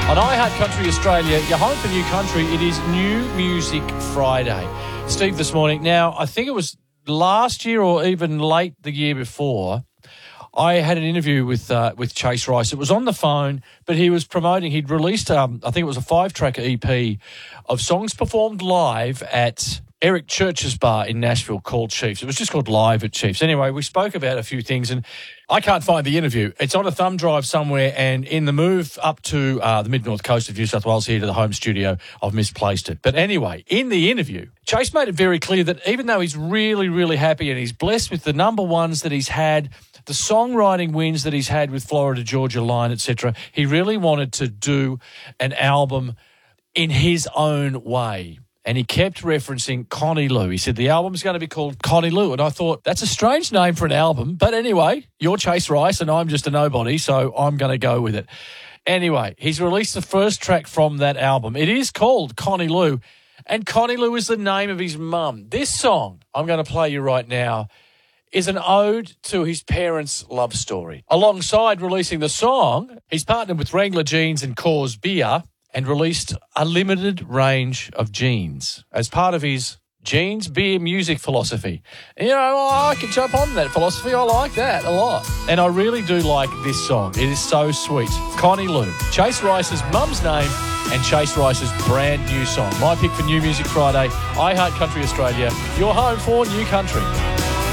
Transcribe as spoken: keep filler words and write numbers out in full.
On iHeart Country Australia, your home for new country, it is New Music Friday. Steve, this morning, now, I think it was last year or even late the year before, I had an interview with uh, with Chase Rice. It was on the phone, but he was promoting, he'd released, um, I think it was a five-track E P of songs performed live at Eric Church's bar in Nashville called Chiefs. It was just called Live at Chiefs. Anyway, we spoke about a few things, and I can't find the interview. It's on a thumb drive somewhere, and in the move up to uh, the mid-north coast of New South Wales here to the home studio, I've misplaced it. But anyway, in the interview, Chase made it very clear that even though he's really, really happy and he's blessed with the number ones that he's had, the songwriting wins that he's had with Florida Georgia Line, et cetera, he really wanted to do an album in his own way. And he kept referencing Connie Lou. He said the album's going to be called Connie Lou. And I thought, that's a strange name for an album. But anyway, you're Chase Rice and I'm just a nobody, so I'm going to go with it. Anyway, he's released the first track from that album. It is called Connie Lou. And Connie Lou is the name of his mum. This song I'm going to play you right now is an ode to his parents' love story. Alongside releasing the song, he's partnered with Wrangler Jeans and Coors Beer and released a limited range of jeans as part of his jeans, beer, music philosophy. And, you know, I can jump on that philosophy. I like that a lot. And I really do like this song. It is so sweet. Connie Lou, Chase Rice's mum's name and Chase Rice's brand new song. My pick for New Music Friday, iHeart Country Australia, your home for new country.